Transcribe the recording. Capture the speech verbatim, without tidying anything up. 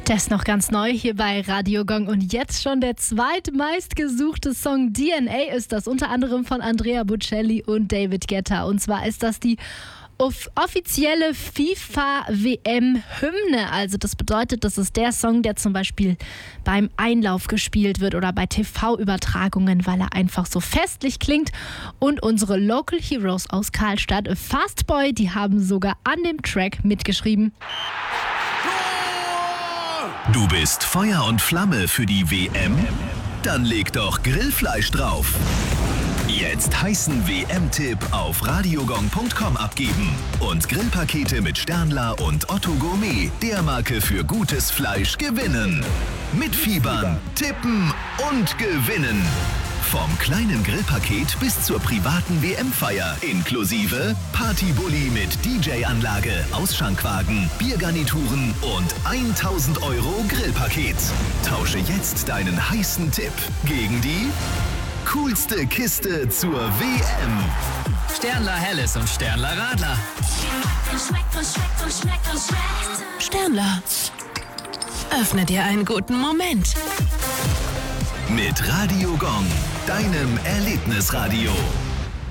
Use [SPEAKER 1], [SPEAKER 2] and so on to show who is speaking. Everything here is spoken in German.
[SPEAKER 1] Das ist noch ganz neu hier bei Radio Gong und jetzt schon der zweitmeistgesuchte Song. D N A ist das, unter anderem von Andrea Bocelli und David Guetta. Und zwar ist das die off- offizielle FIFA-W M-Hymne. Also das bedeutet, das ist der Song, der zum Beispiel beim Einlauf gespielt wird oder bei T V-Übertragungen, weil er einfach so festlich klingt. Und unsere Local Heroes aus Karlstadt, Fastboy, die haben sogar an dem Track mitgeschrieben.
[SPEAKER 2] Du bist Feuer und Flamme für die W M? Dann leg doch Grillfleisch drauf. Jetzt heißen W M-Tipp auf radiogong punkt com abgeben und Grillpakete mit Sternler und Otto Gourmet, der Marke für gutes Fleisch, gewinnen. Mitfiebern, tippen und gewinnen. Vom kleinen Grillpaket bis zur privaten W M-Feier inklusive Partybully mit D J-Anlage, Ausschankwagen, Biergarnituren und tausend Euro Grillpaket. Tausche jetzt deinen heißen Tipp gegen die coolste Kiste zur W M.
[SPEAKER 3] Sternler Helles und Sternler Radler.
[SPEAKER 4] Sternler, öffne dir einen guten Moment.
[SPEAKER 2] Mit Radio Gong, deinem Erlebnisradio.